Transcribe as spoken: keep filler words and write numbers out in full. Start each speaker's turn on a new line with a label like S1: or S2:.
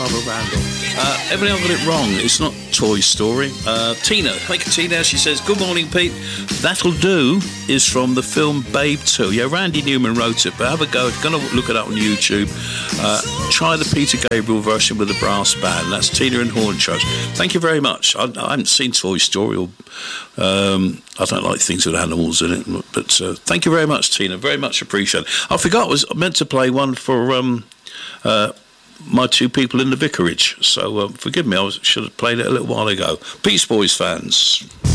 S1: Barbara Randall. Uh, evidently I got it wrong. It's not Toy Story. Uh, Tina, like Tina, she says, good morning, Pete. That'll Do is from the film Babe two. Yeah, Randy Newman wrote it, but have a go. If you're going to look it up on YouTube, uh, try the Peter Gabriel version with the brass band. That's Tina and Hornchurch. Thank you very much. I, I haven't seen Toy Story, or um, I don't like things with animals in it, but uh, thank you very much, Tina. Very much appreciated. I forgot, I was meant to play one for um, uh, my two people in the vicarage, so uh, forgive me, I was, should have played it a little while ago. Peace Boys fans.